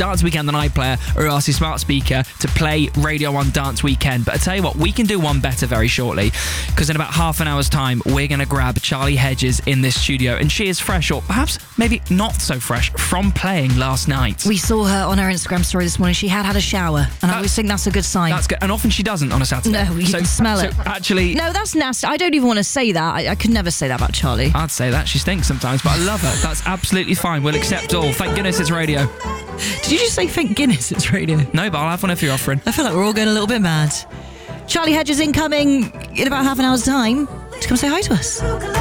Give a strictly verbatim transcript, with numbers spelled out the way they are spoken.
Dance Weekend on iPlayer or ask your smart speaker to play Radio one Dance Weekend. But I tell you what, we can do one better very shortly, because in about half an hour's time, we're going to grab Charlie Hedges in this studio, and she is fresh, or perhaps maybe not so fresh, from playing last night. We saw her on her Instagram story this morning. She had had a shower, and that, I always think that's a good sign. That's good, and often she doesn't on a Saturday. No, you so, can smell so it. Actually, no, that's nasty. I don't even want to say that. I, I could never say that about Charlie. I'd say that. She stinks sometimes, but I love her. That's absolutely fine. We'll accept all. Thank goodness it's radio. Did you just say thank Guinness it's radio? No, but I'll have one if you're offering. I feel like we're all going a little bit mad. Charlie Hedges incoming in about half an hour's time to come say hi to us.